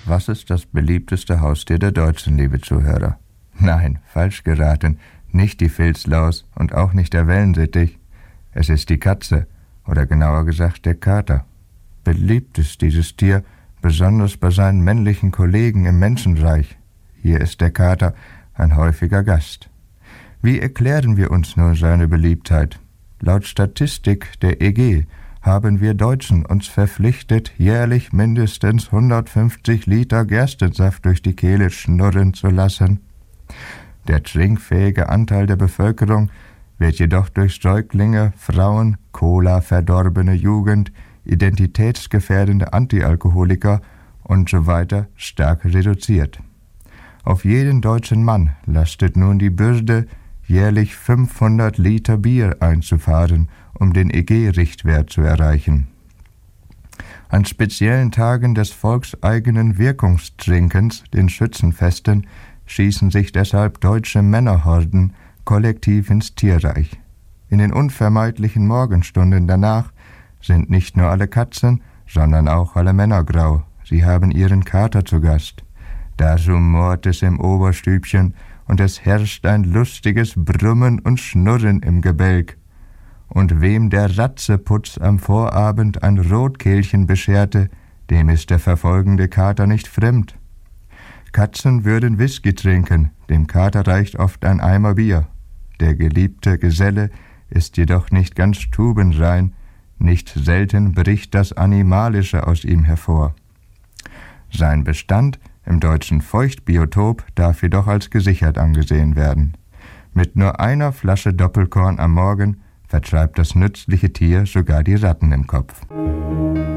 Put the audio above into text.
Was ist das beliebteste Haustier der Deutschen, liebe Zuhörer? Nein, falsch geraten. Nicht die Filzlaus und auch nicht der Wellensittich. Es ist die Katze, oder genauer gesagt der Kater. Beliebt ist dieses Tier, besonders bei seinen männlichen Kollegen im Menschenreich. Hier ist der Kater ein häufiger Gast. Wie erklären wir uns nun seine Beliebtheit? Laut Statistik der EG haben wir Deutschen uns verpflichtet, jährlich mindestens 150 Liter Gerstensaft durch die Kehle schnurren zu lassen. Der trinkfähige Anteil der Bevölkerung wird jedoch durch Säuglinge, Frauen, Cola-verdorbene Jugend, identitätsgefährdende Antialkoholiker und so weiter stark reduziert. Auf jeden deutschen Mann lastet nun die Bürde, jährlich 500 Liter Bier einzufahren, um den EG-Richtwert zu erreichen. An speziellen Tagen des volkseigenen Wirkungstrinkens, den Schützenfesten, schießen sich deshalb deutsche Männerhorden kollektiv ins Tierreich. In den unvermeidlichen Morgenstunden danach sind nicht nur alle Katzen, sondern auch alle Männer grau. Sie haben ihren Kater zu Gast. Da rumort es im Oberstübchen und es herrscht ein lustiges Brummen und Schnurren im Gebälk. Und wem der Ratzeputz am Vorabend ein Rotkehlchen bescherte, dem ist der verfolgende Kater nicht fremd. Katzen würden Whisky trinken, dem Kater reicht oft ein Eimer Bier. Der geliebte Geselle ist jedoch nicht ganz stubenrein, nicht selten bricht das Animalische aus ihm hervor. Sein Bestand im deutschen Feuchtbiotop darf jedoch als gesichert angesehen werden. Mit nur einer Flasche Doppelkorn am Morgen vertreibt das nützliche Tier sogar die Ratten im Kopf.